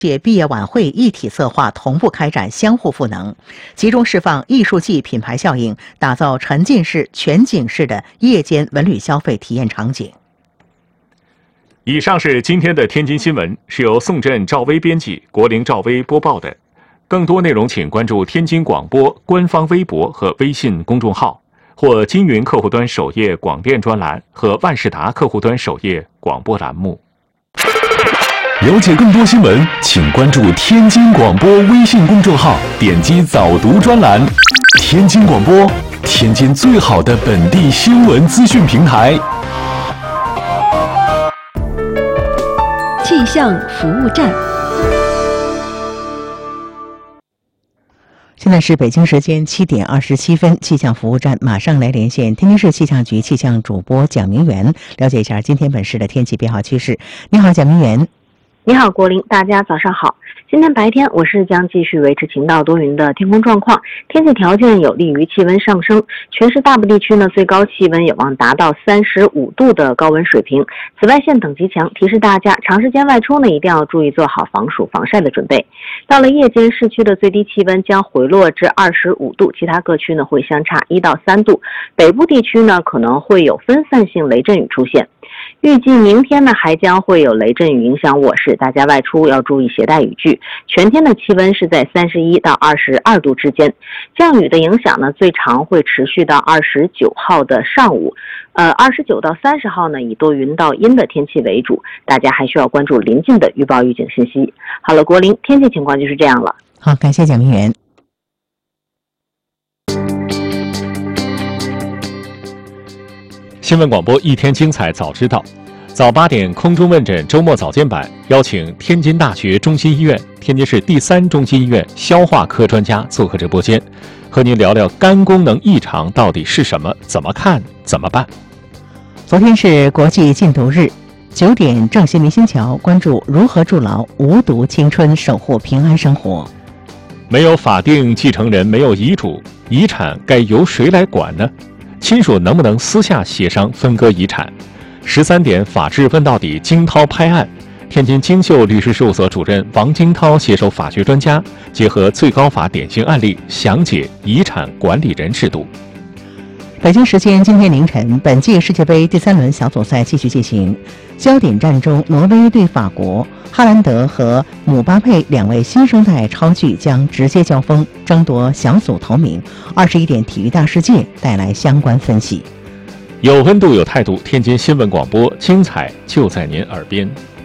届毕业晚会一体策划同步开展，相互赋能，集中释放艺术季品牌效应，打造沉浸式、全景式的夜间文旅消费体验场景。 以上是今天的天津新闻，是由宋振、赵薇编辑，国林、赵薇播报的。更多内容请关注天津广播官方微博和微信公众号，或金云客户端首页广电专栏和万事达客户端首页广播栏目。 了解更多新闻，请关注天津广播微信公众号，点击早读专栏。天津广播，天津最好的本地新闻资讯平台。 气象服务站。 现在是北京时间7点27分，气象服务站马上来连线天津市气象局气象主播蒋明媛，了解一下今天本市的天气变化趋势。你好，蒋明媛。 你好，国林，大家早上好。今天白天，我市将继续维持晴到多云的天空状况，天气条件有利于气温上升。全市大部地区呢，最高气温有望达到35度的高温水平。紫外线等级强，提示大家长时间外出呢，一定要注意做好防暑防晒的准备。到了夜间，市区的最低气温将回落至25度，其他各区呢会相差1到3度。北部地区呢可能会有分散性雷阵雨出现。预计明天呢还将会有雷阵雨影响我市，大家外出要注意携带雨具。全天的气温是在31到22度之间。降雨的影响呢最长会持续到29号的上午，29到30号呢以多云到阴的天气为主，大家还需要关注临近的预报预警信息。好了，国林，天气情况就是这样了。 好，感谢蒋明媛。 新闻广播一天精彩早知道，早8点空中问诊周末早间版，邀请天津大学中心医院、天津市第3中心医院消化科专家做客直播间，和您聊聊肝功能异常到底是什么，怎么看，怎么办。 昨天是国际禁毒日，9点正新明星桥关注如何筑牢无毒青春，守护平安生活。 没有法定继承人，没有遗嘱，遗产该由谁来管呢？亲属能不能私下协商分割遗产？13点法治问到底，金涛拍案。天津金秀律师事务所主任王金涛携手法学专家，结合最高法典型案例，详解遗产管理人制度。 北京时间今天凌晨，本届世界杯第3轮小组赛继续进行。焦点战中，挪威对法国，哈兰德和姆巴佩2位新生代超巨将直接交锋，争夺小组头名。21点体育大世界带来相关分析。 有温度有态度，天津新闻广播，精彩就在您耳边。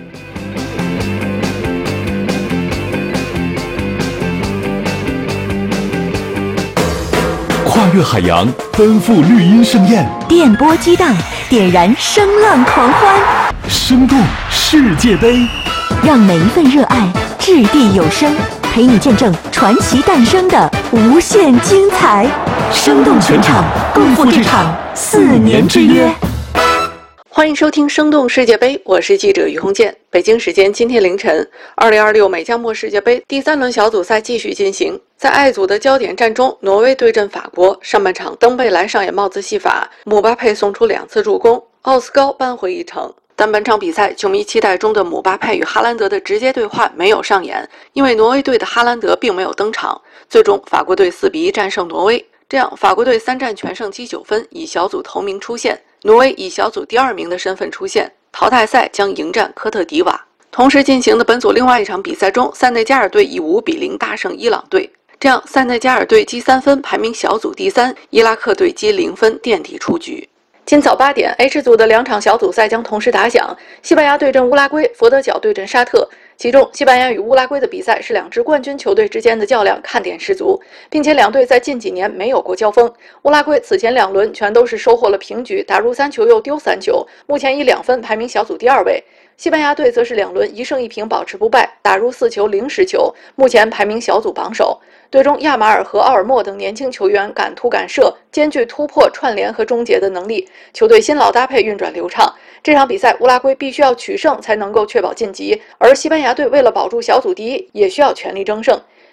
跨越海洋，奔赴绿荫盛宴， 电波激荡，点燃声浪狂欢。 生动世界杯， 让每一份热爱掷地有声，陪你见证传奇诞生的无限精彩。生动全场，共赴这场4年之约。 欢迎收听生动世界杯，我是记者于红建。北京时间今天凌晨，2026美将末世界杯第3轮小组赛继续进行。在爱组的焦点战中，挪威对阵法国。上半场，登贝莱上演帽子戏法，姆巴佩送出2次助攻，奥斯高扳回一城。但本场比赛，球迷期待中的姆巴佩与哈兰德的直接对话没有上演，因为挪威队的哈兰德并没有登场。最终，法国队4比1战胜挪威。这样，法国队3战全胜积9分，以小组头名出现。挪威以小组第2名的身份出现，淘汰赛将迎战科特迪瓦。同时进行的本组另外一场比赛中，塞内加尔队以5比0大胜伊朗队。这样，塞内加尔队积3分，排名小组第3；伊拉克队积0分，垫底出局。今早8点 ，H 组的2场小组赛将同时打响，西班牙对阵乌拉圭，佛得角对阵沙特。其中，西班牙与乌拉圭的比赛是2支冠军球队之间的较量，看点十足，并且两队在近几年没有过交锋。乌拉圭此前2轮全都是收获了平局，打入3球又丢3球，目前以2分排名小组第2位。西班牙队则是2轮1胜1平保持不败，打入4球0失球，目前排名小组榜首。队中亚马尔和奥尔莫等年轻球员敢突敢射，兼具突破、串联和终结的能力，球队新老搭配运转流畅。这场比赛乌拉圭必须要取胜才能够确保晋级，而西班牙队为了保住小组第1，也需要全力争胜。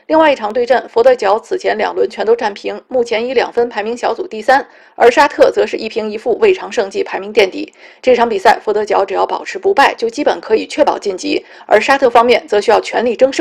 另外一场对阵，佛得角此前2轮全都战平，目前以2分排名小组第3，而沙特则是1平1负，未尝胜绩，排名垫底。这场比赛，佛得角只要保持不败，就基本可以确保晋级，而沙特方面则需要全力争胜。